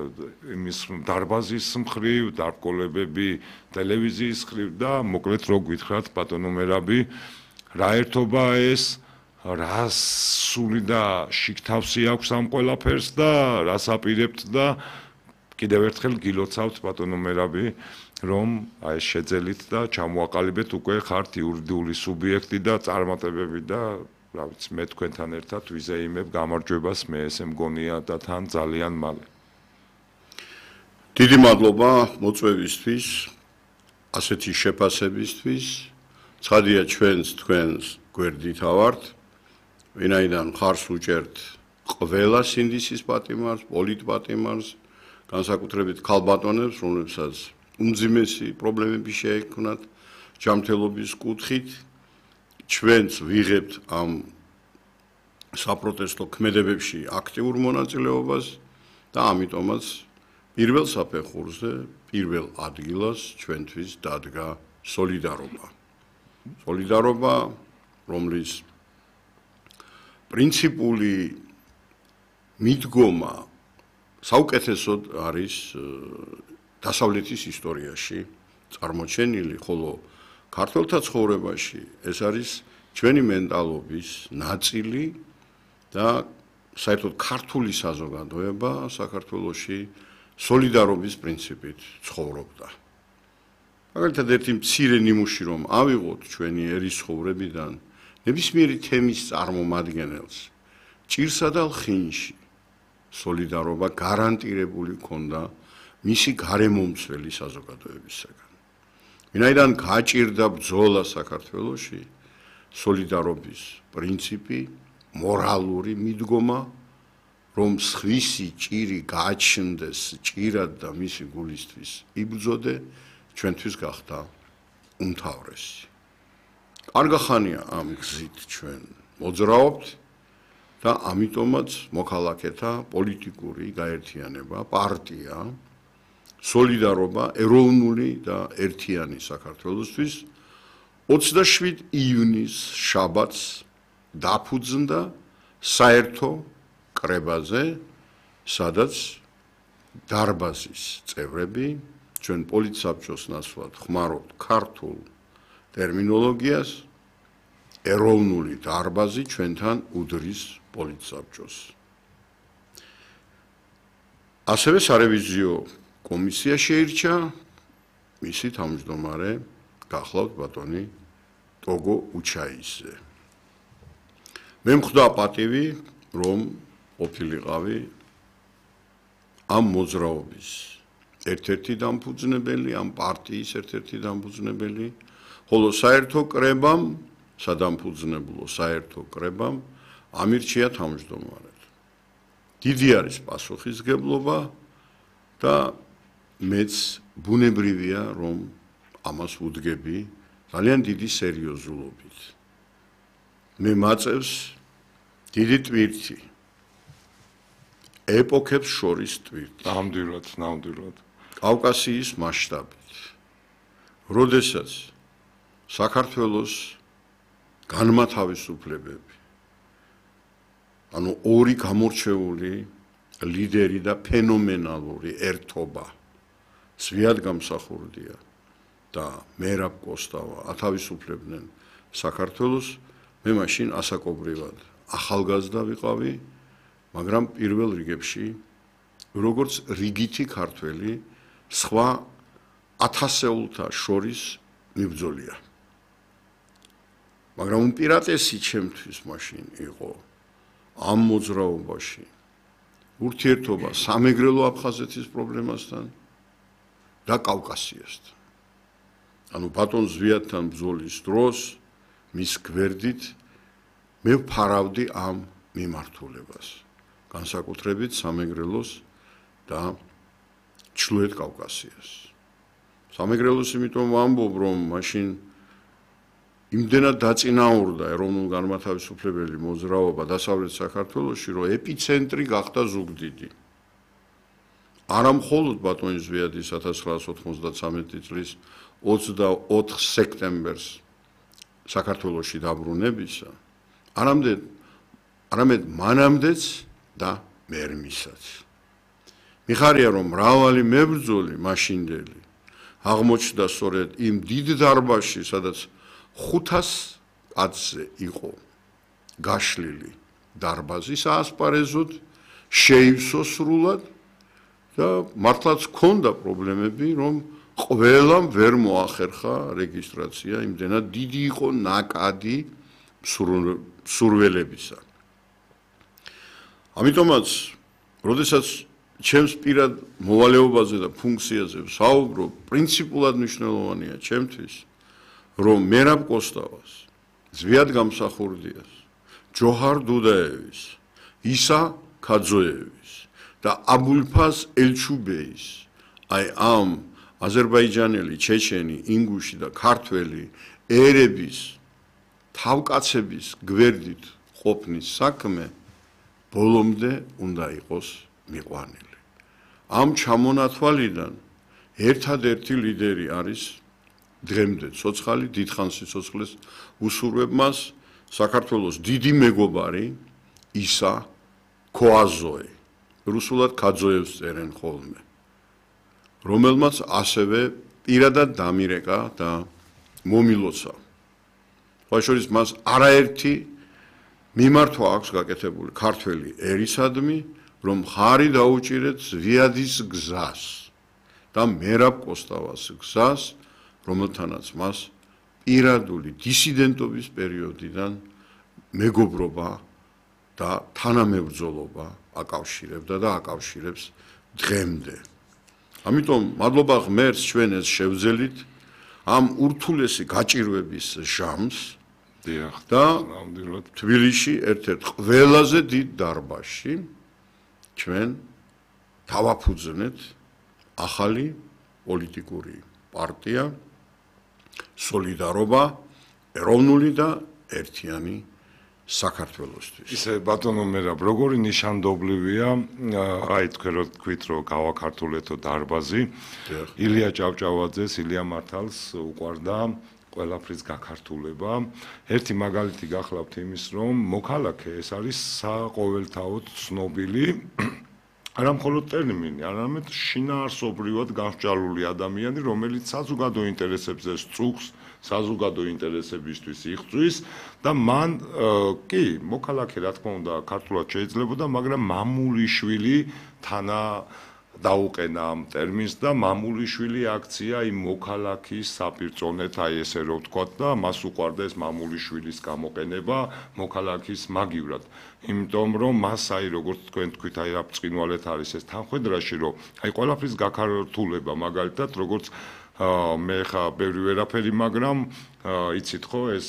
იმის დარბაზის მხრივ, დარბკოლებები ტელევიზიის მხრივ და მოკლედ რო გითხრათ ბატონო მერაბი, რა ერთობა ეს, რა სული და შიგთავსი აქვს ამ ყველაფერს და რას აპირებთ და კიდევ ერთხელ გილოცავთ ბატონო მერაბი, რომ აი შეძელით და ჩამოაყალიბეთ უკვე ხართ იურიდიული სუბიექტი და წარმატებები და რა ვიცი მე თქვენთან ერთად ვიზეიმებ გამარჯვებას მე ესე მგონია და თან ძალიან მალე. დიდი მადლობა მოწვევისთვის, ასეთი შეფასებისთვის. ცხადია ჩვენს თქვენს გვერდით ავართ, ვინაიდან ხარს უჭერთ ყველა სინდისის პატიმარს, პოლიტპატიმარს, განსაკუთრებით ქალბატონებს, რომლებსაც უმძიმესი პრობლემები შეექმნათ ჯანმრთელობის კუთხით. ჩვენც ვიღებთ ამ საპროტესტო ქმედებებში აქტიურ მონაწილეობას და ამიტომაც პირველ საფეხურზე, პირველ ადგილას ჩვენთვის დადგა სოლიდარობა. სოლიდარობა, რომლის პრინციპული მიდგომა საუკეთესოდ არის დასავლეთის ისტორიაში წარმოჩენილი, ხოლო ქართველთა ცხოვრებაში ეს არის ჩვენი მენტალობის ნაწილი და საერთოდ ქართული საზოგადოება საქართველოში სოლიდარობის პრინციპით ცხოვრობდა. მაგალითად ერთი მცირე ნიმუში რომ ავიღოთ ჩვენი ერის ცხოვრებიდან ნებისმიერი თემის წარმომადგენელს ჭირსა და ლხინში სოლიდარობა გარანტირებული ქონდა მისი გარემომცველი საზოგადოებისაგან. ვინაიდან გაჭირდა ბრძოლა საქართველოში, სოლიდარობის პრინციპი, მორალური მიდგომა, რომ სხვისი ჭირი გააჩნდეს ჭირად და მისი გულისთვის იბრძოდე, ჩვენთვის გახდა უმთავრესი. კარგი ხანია ამ გზით ჩვენ მოძრაობთ და ამიტომაც მოქალაქეთა პოლიტიკური გაერთიანება, პარტია, სოლიდარობა ეროვნული და ერთიანი საქართველოსთვის 27 იუნის შაბათს დაფუძნდა საერთო კრებაზე, სადაც დარბაზის წევრები ჩვენ პოლიტსაბჭოს ნაცვლად ხმარობთ ქართულ ტერმინოლოგიას, ეროვნული დარბაზი ჩვენთან უდრის პოლიტსაბჭოს. ასევე სარევიზიო კომისია შეირჩა, მისი თავმჯდომარე გახლავთ ბატონი ტოგო უჩაიძე. მე მხვდა პატივი, რომ ყოფილიყავი ამ მოძრაობის ერთ-ერთი დამფუძნებელი, ამ პარტიის ერთ-ერთი დამფუძნებელი, ხოლო საერთო კრებამ, სადამფუძნებლო საერთო კრებამ ამირჩია თავმჯდომარედ. დიდი არის პასუხისმგებლობა და მეც ბუნებრივია, რომ ამას ვუდგები ძალიან დიდი სერიოზულობით. მე მაწევს დიდი ტვირთი, ეპოქებს შორის ტვირთი. ნამდვილად. კავკასიის მასშტაბით. როდესაც საქართველოს განმათავისუფლებები, ანუ ორი გამორჩეული ლიდერი და ფენომენალური ერთობა სვიად გამსახურდია და მერაბ კოსტავა ათავისუფლებდნენ საქართველოს, მე მაშინ ასაკობრივად ახალგაზრდა ვიყავი, მაგრამ პირველ რიგებში როგორც რიგითი ქართველი სხვა ათასეულთა შორის მიბრძოლია. მაგრამ უპირატესი ჩემთვის მაშინ იყო ამ მოძრაობაში ურთიერთობა სამეგრელო აფხაზეთის პრობლემასთან და კავკასიასთან. ანუ ბატონ ზვიადთან ბრძოლის დროს მის გვერდით მე ვფარავდი ამ მიმართულებას, განსაკუთრებით სამეგრელოს და ჩრდილოეთ კავკასიას. სამეგრელოს იმიტომ ვამბობ, რომ მაშინ იმდენად დაწინაურდა ეროვნულ-განმათავისუფლებელი მოძრაობა დასავლეთ საქართველოში, რომ ეპიცენტრი გახდა ზუგდიდი. არა მხოლოდ ბატონი ზვიადის 1993 წლის 24 სექტემბერს საქართველოში დაბრუნებისა, არამედ მანამდეც და მერმისაც. მიხარია რომ მრავალი მებრძოლი მაშინდელი აღმოჩნდა სწორედ იმ დიდ დარბაზში, სადაც 500 კაცზე იყო გაშლილი დარბაზი საასპარეზოდ, შეივსო სრულად და მართლაც ჰქონდა პრობლემები, რომ ყველამ ვერ მოახერხა რეგისტრაცია, იმდენად დიდი იყო ნაკადი სურველებისა. ამიტომაც, როდესაც ჩემს პირად მოვალეობაზე და ფუნქციაზე ვსაუბრობ, პრინციპულად მნიშვნელოვანია ჩემთვის, რომ მერაბ კოსტავას, ზვიად გამსახურდიას, ჯოჰარ დუდაევის, ისა ქაძოევის და აბულფაზ ელჩუბეის, აი ამ აზერბაიჯანელი, ჩეჩენი, ინგუში და ქართველი ერების თავკაცების გვერდით ყოფნის საქმე ბოლომდე უნდა იყოს მიყვანილი. ამ ჩამონათვალიდან ერთადერთი ლიდერი არის დღემდე ცოცხალი დიდხანს სიცოცხლეს უსურვებ მას საქართველოს დიდი მეგობარი ისა ქოაზოე, რუსულად ქაძოევს წერენ ხოლმე, რომელმაც ასევე პირადად დამირეკა და მომილოცა. ხოშორის მას არაერთი მიმართვა აქვს გაკეთებული ქართველი ერისადმი, რომ ხარი დაუჭირეთ ზვიადის გზას და მერაბ კოსტავას გზას, რომელთანაც მას პირადული დისიდენტობის პერიოდიდან მეგობრობა და თანამებრძოლობა აკავშირებდა და აკავშირებს დღემდე. ამიტომ მადლობა ღმერთს ჩვენ ეს შევძელით ამ ურთულესი გაჭირვების ჟამს და თბილისში ერთ-ერთ ყველაზე დიდ დარბაზში ჩვენ თავაფუძნეთ ახალი პოლიტიკური პარტია სოლიდარობა ეროვნული და ერთიანი საქართველოსთვის. ისე ბატონო მერაბ, როგორი ნიშანდობლივია, აი თქვით რომ გავაქართულეთო დარბაზი, ილია ჭავჭავაძეს, ილია მართალს უყვარდა ყველაფრის გაქართულება. ერთი მაგალითი გახლავთ იმის, რომ მოქალაქე ეს არის საყოველთაოდ ცნობილი არა მხოლოდ ტერმინი, არამედ შინაარსობრივად გამსჭვალული ადამიანი, რომელიც საზოგადო ინტერესებზე სწუხს, საზოგადო ინტერესებისთვის იღწვის და მან კი, მოქალაქე რა თქმა უნდა, ქართულად შეიძლებოდა, მაგრამ მამულიშვილი თანა დაუყენა ამ ტერმინს და მამულიშვილი აქცია იმ მოქალაქის საპირწონეთ, აი ესე რომ ვთქვათ და მას უყვარდა ეს მამულიშვილის გამოყენება მოქალაქის მაგივრად. იმიტომ რომ მას აი როგორც თქვენ თქვით, აი რა ბრწყინვალეთ არის ეს თანხმედრაში, რომ აი ყველაფრის გაქართულება მაგალითად როგორც მე ხა ბევრი ვერაფერი, მაგრამ იცით ხო ეს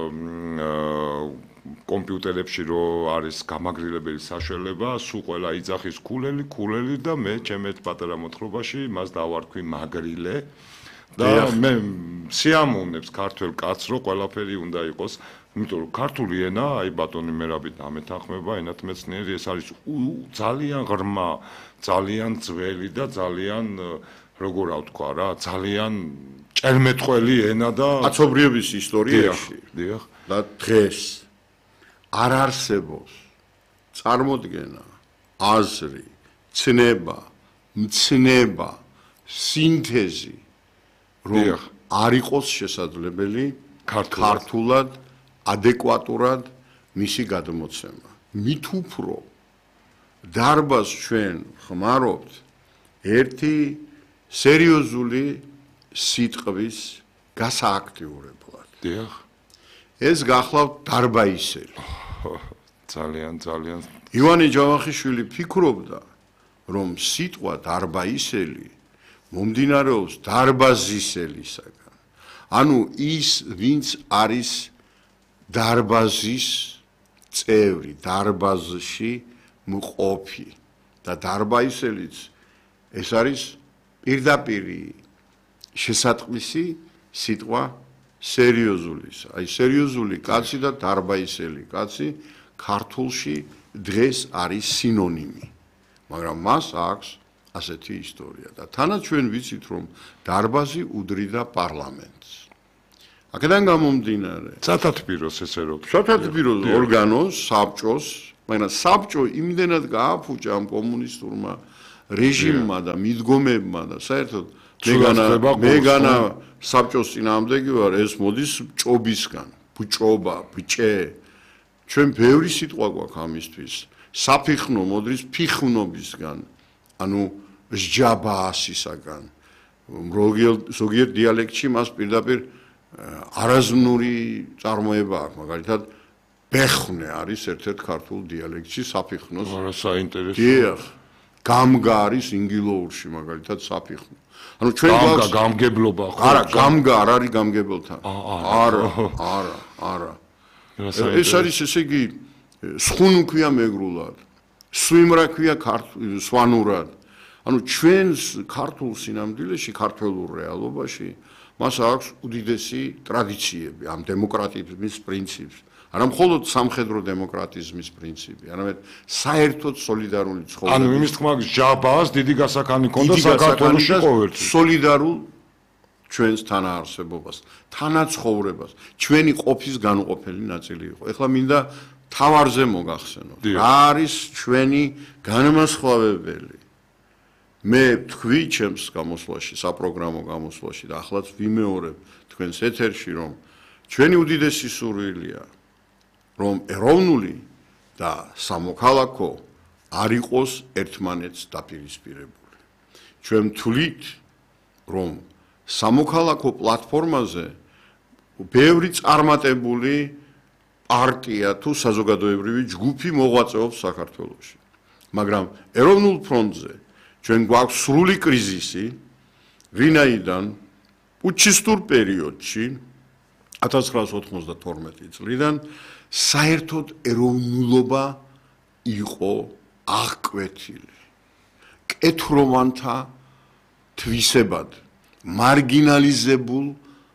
კომპიუტერებში რო არის გამაგრილებელი საშუალება, სულ ყველა იძახის ქულელი და მე ჩემ ერთ პატარა მოთხრობაში მას დავარქვი მაგრილე და მე სიამოვნებს ქართველ კაცს რო ყველაფერი უნდა იყოს, იმიტომ რომ ქართული ენა, აი ბატონი მერაბით ამეთანხმება, ენათმეცნიერი ეს არის ძალიან ღრმა, ძალიან ძველი და ძალიან როგორ ავთქვა რა, ძალიან ჭერმეტყველი ენა და კაცობრიობის ისტორიაში დიახ და დღეს არ არსებობს წარმოდგენა, აზრი, ცნება, მცნება, სინთეზი, რომ არ იყოს შესაძლებელი ქართულად ადეკვატურად მისი გადმოცემა. მით უფრო დარბაზს ჩვენ ხმარობთ ერთი სერიოზული სიტყვის გასააქტიურებლად. დიახ. ეს გახლავთ დარბაისელი. ძალიან. ივანე ჯავახიშვილი ფიქრობდა, რომ სიტყვა დარბაისელი მომდინარეობს დარბაზისელისაგან. ანუ ის, ვინც არის დარბაზის წევრი, დარბაზში მყოფი და დარბაისელიც ეს არის პირდაპირი შესატყვისი სიტყვა სერიოზულისა. აი სერიოზული კაცი და დარბაისელი კაცი ქართულში დღეს არის სინონიმი. მაგრამ მას აქვს ასეთი ისტორია და თანაც ჩვენ ვიცით რომ დარბაზი უდრიდა პარლამენტს. აქედან გამომდინარე, სათათბიროს ესე რომ სათათბიროს ორგანოს, საბჭოს, მაგრამ საბჭო იმდენად გააფუჭა ამ კომუნისტურმა რეჟიმმა და მიდგომებმა და საერთოდ მეგანა საბჭოს წინააღმდეგი ვარ, ეს მოდის ჭობისგან, ბჭობა, ბჭე. ჩვენ ბევრი სიტყვა გვაქვს ამისთვის. საფიხნო მოდის ფიხნობისგან, ანუ ჟაბაასისაგან. ზოგიერთ დიალექტში მას პირდაპირ არაზმნური წარმოება აქვს, მაგალითად ბეხვნე არის ერთ-ერთ ქართულ დიალექტში საფიხნოს. არა საინტერესო. დიახ. გამგა არის ინგილოურში მაგალითად საფიხნო. ანუ ჩვენ გამგა გამგებლობა ხო? არა, გამგა არ არის გამგებელთან. არა. ეს არის ესე იგი სხუნუქვია მეგრულად. სვიმრა ქვია სვანურად. ანუ ჩვენს ქართულ სინამდვილეში, ქართულ რეალობაში მას აქვს უდიდესი ტრადიციები ამ დემოკრატიზმის პრინციპს. არა მხოლოდ სამხედრო დემოკრატიზმის პრინციპი, არამედ საერთოდ სოლიდარული ცხოვრება. ანუ იმის თქმა ჟაბას დიდი გასახანი ქონდა საქართველოში ყოველთვის. სოლიდარულ ჩვენს თანაარსებობას, თანაცხოვრებას, ჩვენი ყოფის განუყოფელი ნაწილი იყო. ეხლა მინდა თავარზე მოგახსენოთ. რა არის ჩვენი განმასხვავებელი? მე თქვი ჩემს გამოსვლაში, საპროგრამო გამოსვლაში და ახლაც ვიმეორებ თქვენს ეთერში, რომ ჩვენი უდიდესი სურვილია, რომ ეროვნული და სამოქალაქო არ იყოს ერთმანეთს დაპირისპირებული. ჩვენ ვთვლით, რომ სამოქალაქო პლატფორმაზე ბევრი წარმატებული პარტია თუ საზოგადოებრივი ჯგუფი მოღვაწეობს საქართველოში. მაგრამ ეროვნულ ფრონტზე ჩვენ გვაქვს სრული კრიზისი, ვინაიდან პუტჩისტურ პერიოდში 1992 წლიდან საერთოდ ეროვნულობა იყო აღკვეთილი. კეთროვანთა თვისებად, მარგინალიზებულ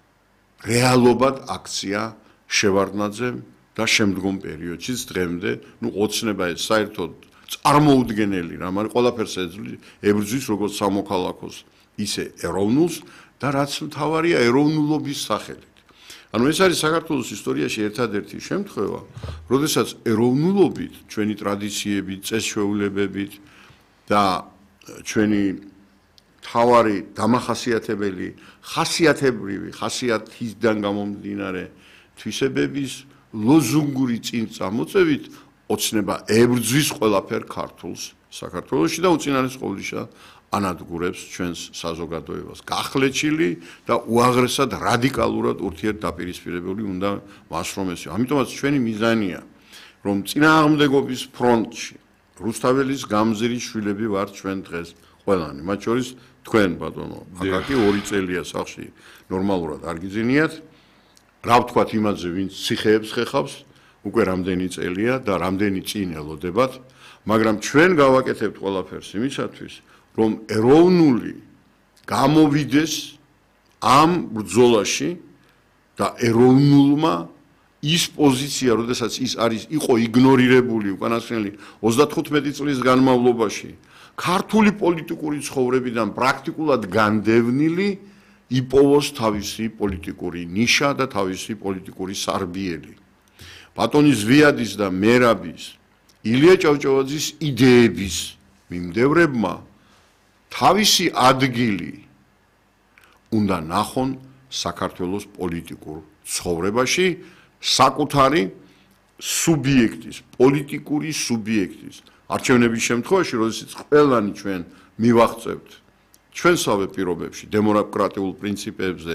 რეალობად აქცია შევარდნაძემ და შემდგომ პერიოდშიც დღემდე, ოცნება ეს საერთოდ წარმოუდგენელი რამ არის, ყველაფერს ებრძვის როგორც სამოქალაქოს, ისე ეროვნულს და რაც მთავარია ეროვნულობის სახელით. ანუ ეს არის საქართველოს ისტორიაში ერთადერთი შემთხვევა, როდესაც ეროვნულობით, ჩვენი ტრადიციებით, წესჩვეულებებით და ჩვენი მთავარი დამახასიათებელი ხასიათებრივი ხასიათისგან გამომდინარე თვისებების ლოზუნგური წინ წამოწევით ოცნება ებრძვის ყველაფერ ქართულს საქართველოში და უწინარეს ყოვლისა ანადგურებს ჩვენს საზოგადოებას. გახლეჩილი და უაღრესად რადიკალურად ურთიერთდაპირისპირებული უნდა მასრომეს. ამიტომაც ჩვენი მიზანია, რომ წინააღმდეგობის ფრონტში რუსთაველის გამზირის შვილები ვართ ჩვენ დღეს ყველანი, მათ შორის თქვენ ბატონო, აკაკი 2 წელია სახლში ნორმალურად არ გიძინიათ. რა ვთქვათ იმაზე, ვინც ციხეებს ხეხავს, უკვე რამდენი წელია და რამდენი წინ ელოდებათ, მაგრამ ჩვენ გავაკეთებთ ყველაფერს იმისათვის, რომ ეროვნული გამოვიდეს ამ ბრძოლაში და ეროვნულმა ის პოზიცია, როდესაც ის იყო იგნორირებული უკანასკნელი 35 წლის განმავლობაში, ქართული პოლიტიკური ცხოვრებიდან პრაქტიკულად განდევნილი, იპოვოს თავისი პოლიტიკური ნიშა და თავისი პოლიტიკური სარბიელი. ბატონი ზვიადის და მერაბის, ილია ჭავჭავაძის იდეების მიმდევრებმა თავისი ადგილი უნდა ნახონ საქართველოს პოლიტიკურ ცხოვრებაში საკუთარი სუბიექტის, პოლიტიკური სუბიექტის არჩევნების შემთხვევაში, როდესაც ყველანი ჩვენ მივაღწევთ ჩვენსავე პირობებში დემოკრატიულ პრინციპებზე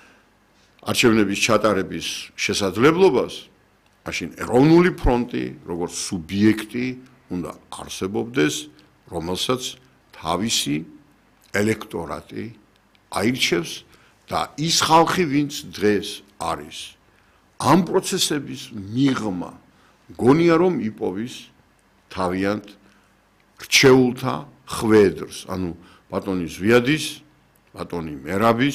არჩევნების ჩატარების შესაძლებლობას, მაშინ ეროვნული ფრონტი, როგორც სუბიექტი, უნდა არსებობდეს, რომელსაც თავისი ელექტორატი აირჩევს და ის ხალხი, ვინც დღეს არის ამ პროცესების მიღმა, გონია რომ იპოვის თავიანთ რჩეულთა ხვედრს, ანუ ბატონი ზვიადის, ბატონი მერაბის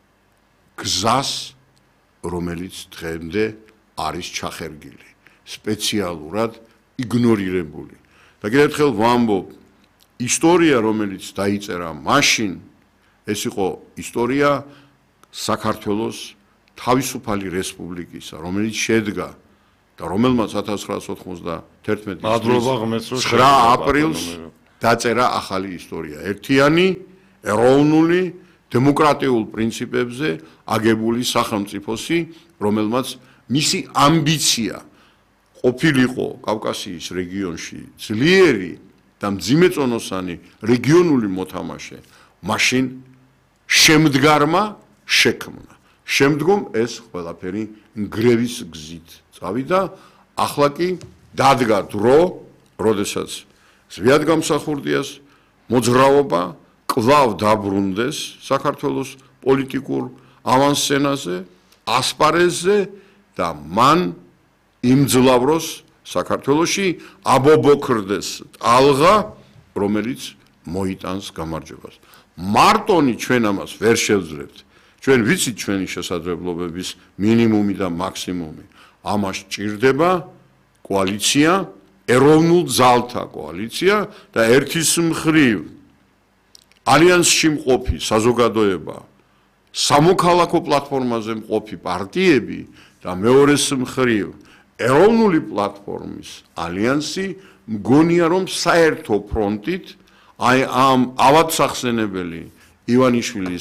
გზას, რომელიც დღემდე არის ჩახერგილი, სპეციალურად იგნორირებული. და კიდევ ერთხელ ვამბობ, ისტორია, რომელიც დაიწერა მაშინ, ეს იყო ისტორია საქართველოს თავისუფალი რესპუბლიკისა, რომელიც შედგა და რომელმაც 1991 წლის 9 აპრილს დაწერა ახალი ისტორია, ერთიანი, ეროვნული, დემოკრატიულ პრინციპებზე აგებული სახელმწიფოსი, რომელმაც მისი ამბიცია ყოფილიყო კავკასიის რეგიონში ძლიერი და მძიმეწონოსანი რეგიონული მოთამაშე, მაშინ შემდგარმა შექმნა. შემდგომ ეს ყველაფერი ნგრევის გზით წავიდა, ახლა კი დადგა დრო, როდესაც ზვიადგამსახურდიას მოძრაობა კვლავ დაბრუნდეს საქართველოს პოლიტიკურ ავანსცენაზე, ასპარეზზე და მან იმძლავროს საქართველოში, აბობოქრდეს ტალღა, რომელიც მოიტანს გამარჯვებას. მარტონი ჩვენ ამას ვერ შევძლებთ. ჩვენ ვიცით ჩვენი შესაძლებლობების მინიმუმი და მაქსიმუმი. ამას ჭირდება კოალიცია, ეროვნულ ძალთა კოალიცია და ერთის მხრივ ალიანსში მყოფი საზოგადოება, სამოქალაქო პლატფორმაზე მყოფი პარტიები და მეორეს მხრივ ეროვნული პლატფორმის ალიანსი მგონია რომ საერთო ფრონტით აი ამ ავადსახსენებელი ივანიშვილის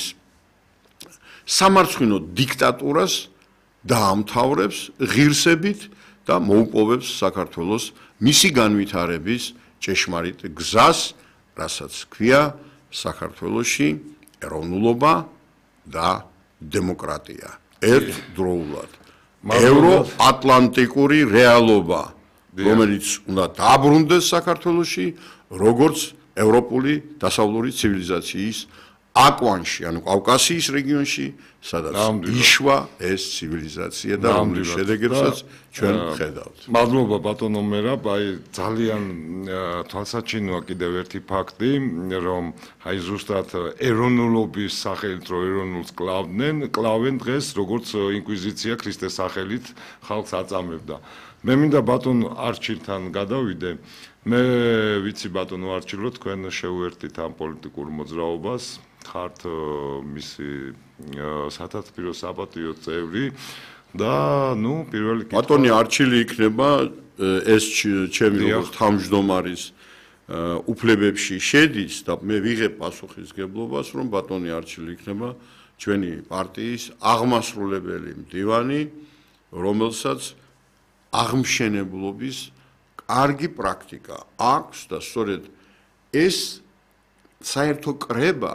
სამარცხვინო დიქტატურას დაამთავრებს ღირსებით და მოუპოვებს საქართველოს მისი განვითარების ჭეშმარიტ გზას, რასაც ქვია საქართველოში ეროვნულობა და დემოკრატია ერთდროულად. ევროატლანტიკური რეალობა, რომელიც უნდა დაბრუნდეს საქართველოში, როგორც ევროპული დასავლური ცივილიზაციის აკვანში, ანუ კავკასიის რეგიონში, სადაც იშვა ეს ცივილიზაცია და რომლის შედეგებსაც ჩვენ ვხედავთ. მადლობა ბატონო მერაბ, აი ძალიან თვალსაჩინოა კიდევ ერთი ფაქტი, რომ აი ზუსტად ეროვნულობის სახელით რო ეროვნულს კლავენ დღეს, როგორც ინკვიზიცია ქრისტეს სახელით ხალხს აწამებდა. მე მინდა ბატონ არჩილთან გადავიდე. მე ვიცი ბატონო არჩილო, თქვენ შეუერთდით ამ პოლიტიკურ მოძრაობას, ხართ მისი სათათბირო საპატიო წევრი და ნუ პირველი კითხვა ბატონი არჩილი იქნება ეს ჩემი როგორც თავმჯდომარის უფლებებში შედის და მე ვიღებ პასუხისგებლობას რომ ბატონი არჩილი იქნება ჩვენი პარტიის აღმასრულებელი მდივანი, რომელსაც აღმშენებლობის კარგი პრაქტიკა აქვს და სწორედ ეს საერთო კრება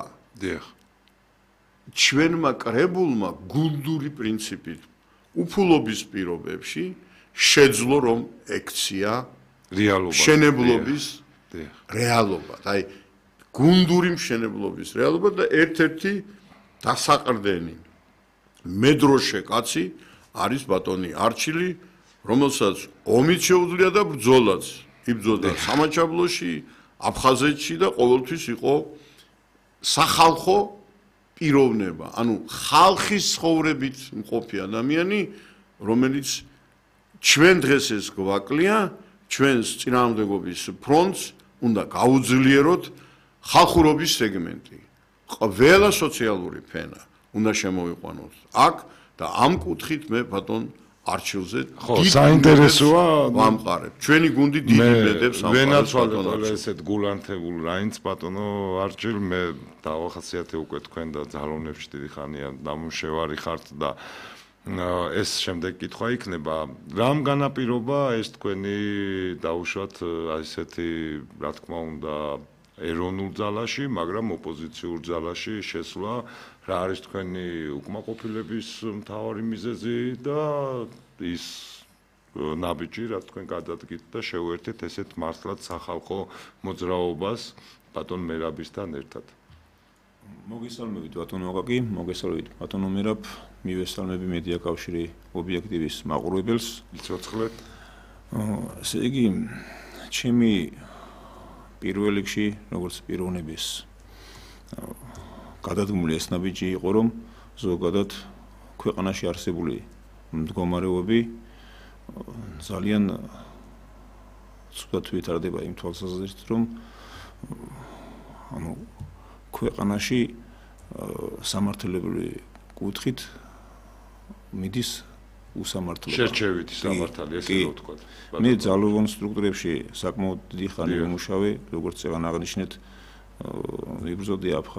ჩვენმა კრებულმა გუნდური პრინციპით უფულობის პირობებში შეძლო რომ ექცია მშენებლობის რეალობა. აი გუნდური მშენებლობის რეალობა და ერთ-ერთი დასაყრდენი მედროშე კაცი არის ბატონი არჩილი, რომელსაც ომიც შეუძლია და ბრძოლაც. იბრძოდა სამაჩაბლოში, აფხაზეთში და ყოველთვის იყო სახალხო პიროვნება, ანუ ხალხის ცხოვრებით მყოფი ადამიანი, რომელიც ჩვენ დღეს ეს გვაკლია, ჩვენს წინააღმდეგობის ფრონტს უნდა გაუძლიეროთ ხალხურობის სეგმენტი. ყველა სოციალური ფენა უნდა შემოვიყვანოთ აქ და ამ კუთხით მე ბატონ არჩილზე საინტერესოა ვამყარებ. ჩვენი გუნდი დიდი ბედებს ვენაცვალებ ესეთ გულანთებულ რაინც ბატონო არჩილ, მე დავახასიათე უკვე თქვენ და ძალოვნებში დიდი ხანია დამუშევარი ხართ და ეს შემდეგ კითხვა იქნება, რამ განაპირობა ეს თქვენი დაუშვათ ესეთი რა თქმა უნდა ეროვნულ ძალაში, მაგრამ ოპოზიციურ ძალაში შესვლა, რა არის თქვენი უკმაყოფილების მთავარი მიზეზი და ის ნაბიჯი, რა თქვენ გადადგით და შეუერთეთ ესეთ მართლაც სახალხო მოძრაობას ბატონ მერაბისთან ერთად. მოგესალმებით ბატონო აკაკი, მოგესალმებით ბატონო მერაბ, მივესალმები მედია კავშირი ობიექტივის მაყურებელს. იცოცხლეთ. ესე იგი, ჩემი პირველ რიგში, როგორც პიროვნების გადადგმული ეს ნაბიჯი იყო, რომ ზოგადად ქვეყანაში არსებული მდგომარეობები ძალიან ცუდად ვითარდება იმ თვალსაზრისით, რომ ანუ ქვეყანაში სამართლებრივი კუთხით მიდის უსამართლობა. შერჩევითი სამართალი, ესე რომ ვთქვა. მე ძალოვან სტრუქტურებში საკმაოდ დიდი ხანი ვიმუშავე, როგორც წეგან აღნიშნეთ, ვიბრძოდი